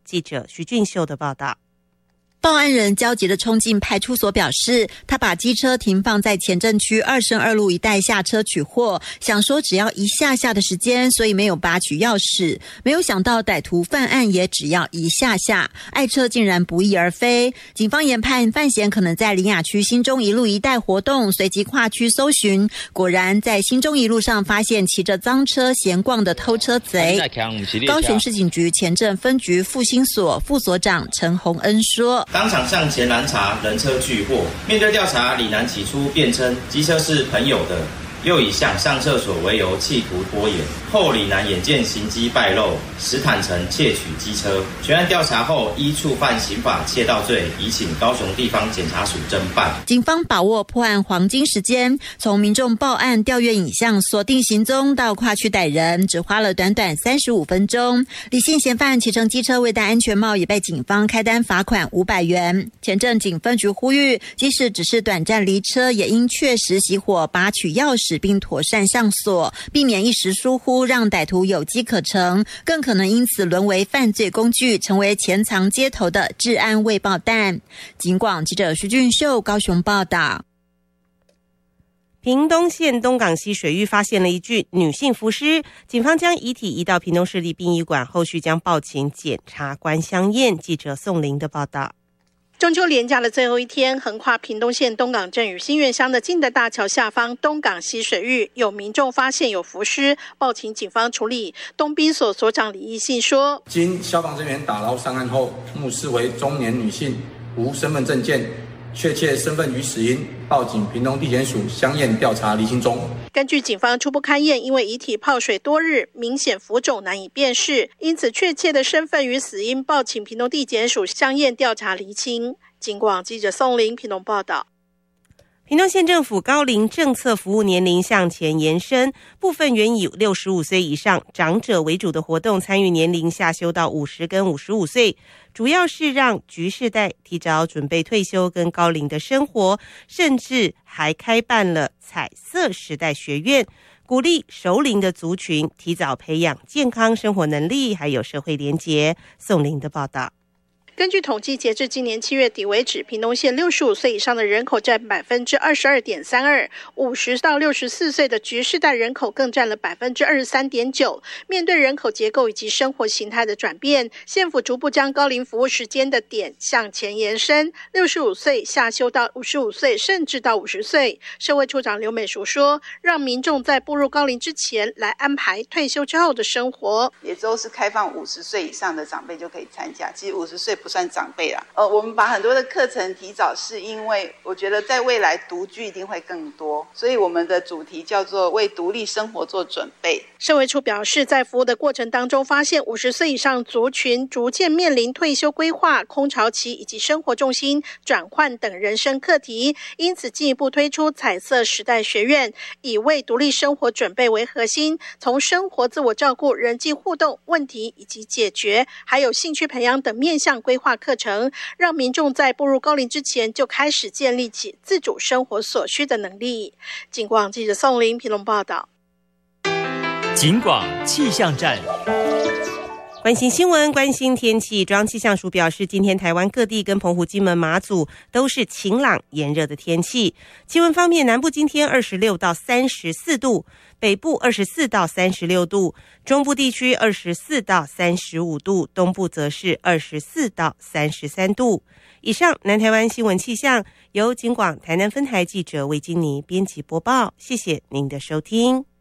记者徐俊秀的报道。 报案人焦急地冲进派出所，表示他把机车停放在前镇区2圣2路一带下车取货，想说只要一下下的时间，所以没有拔取钥匙。没有想到歹徒犯案也只要一下下，爱车竟然不翼而飞。警方研判犯嫌可能在苓雅区新中一路一带活动，随即跨区搜寻，果然在新中一路上发现骑着赃车闲逛的偷车贼。高雄市警局前镇分局复兴所副所长陈宏恩说， 当场向前拦查，人车俱获。面对调查，李男起初辩称机车是朋友的，又以想上厕所为由企图拖延。后李男眼见行迹败露，实坦诚窃取机车。全案调查后，依触犯刑法窃盗罪，移请高雄地方检察署侦办。 警方把握破案黄金时间，从民众报案、调阅影像、锁定行踪到跨区逮人，只花了短短35分钟。李姓嫌犯骑乘机车未戴安全帽，也被警方开单罚款500元。前镇警分局呼吁，即使只是短暂离车，也应确实熄火、拔取钥匙并妥善上锁，避免一时疏忽让歹徒有机可乘，更可能因此沦为犯罪工具，成为潜藏街头的治安未爆弹。警广记者徐俊秀高雄报道。 屏东县东港溪水域发现了一具女性浮尸，警方将遗体移到屏东市立殡仪馆，后续将报请检察官相验。记者宋玲的报道。 中秋连假的最后一天，横跨屏东县东港镇与新院乡的金德大桥下方东港溪水域，有民众发现有浮尸，报请警方处理。东滨所所长李义信说， 经消防人员打捞上岸后，目视为中年女性，无身份证件，确切身份与死因，报警屏东地检署相验调查厘清中。 根据警方初步勘验，因为遗体泡水多日，明显浮肿难以辨识，因此确切的身份与死因报请屏东地检署相验调查厘清。警广记者宋玲屏东报道。 屏东县政府高龄政策服务年龄向前延伸，部分原以65岁以上长者为主的活动参与年龄下修到50跟55岁，主要是让局世代提早准备退休跟高龄的生活，甚至还开办了彩色时代学院，鼓励熟龄的族群提早培养健康生活能力，还有社会连结。宋玲的报道。 根据统计，截至今年7月底为止，屏东县65岁以上的人口占 22.32%， 50到64岁的局世代人口更占了 23.9%。 面对人口结构以及生活形态的转变，县府逐步将高龄服务时间的点向前延伸，65岁下修到55岁，甚至到50岁。社会处长刘美淑说，让民众在步入高龄之前来安排退休之后的生活， 也都是开放50岁以上的长辈就可以参加，其实50岁不算长辈啦。我们把很多的课程提早，是因为我觉得在未来独居一定会更多，所以我们的主题叫做为独立生活做准备。 社会处表示，在服务的过程当中，发现50岁以上族群逐渐面临退休规划、空巢期以及生活重心转换等人生课题，因此进一步推出彩色时代学院，以为独立生活准备为核心，从生活自我照顾、人际互动、问题以及解决，还有兴趣培养等面向规划课程，让民众在步入高龄之前就开始建立起自主生活所需的能力。警广记者宋玲屏东报道。 警广气象站。 关心新闻，关心天气。中央气象署表示，今天台湾各地跟澎湖、金门、马祖都是晴朗炎热的天气。气温方面，南部今天26到34度，北部24到36度，中部地区24到35度，东部则是24到33度。以上南台湾新闻气象由警广台南分台记者魏金妮编辑播报，谢谢您的收听。